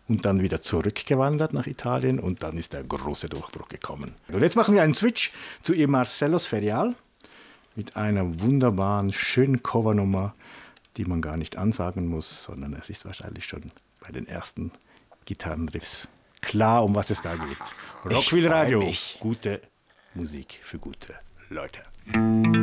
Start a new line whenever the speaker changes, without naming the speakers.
und dann wieder zurückgewandert nach Italien und dann ist der große Durchbruch gekommen. Und jetzt machen wir einen Switch zu ihr Marcello Sferial mit einer wunderbaren, schönen Covernummer, die man gar nicht ansagen muss, sondern es ist wahrscheinlich schon bei den ersten Gitarrenriffs klar, um was es da geht. Rockwil Radio, gute Musik für gute Leute.